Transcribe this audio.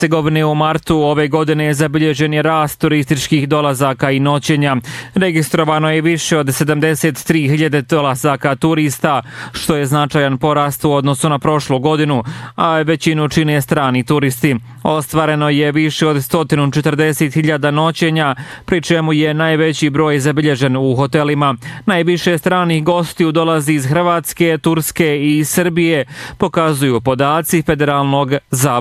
Hercegovine u martu ove godine zabilježen je rast turističkih dolazaka i noćenja. Registrovano je više od 73.000 dolazaka turista, što je značajan porast u odnosu na prošlu godinu, a većinu čine strani turisti. Ostvareno je više od 140.000 noćenja, pri čemu je najveći broj zabilježen u hotelima. Najviše stranih gostiju dolazi iz Hrvatske, Turske i Srbije, pokazuju podaci Federalnog zavoda